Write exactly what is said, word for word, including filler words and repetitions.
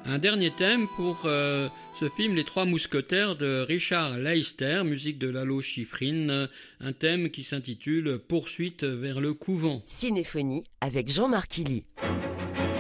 Un dernier thème pour euh, ce film Les Trois Mousquetaires de Richard Leister, musique de Lalo Schifrin, un thème qui s'intitule Poursuite vers le couvent. Cinéphonie avec Jean-Marc Killy.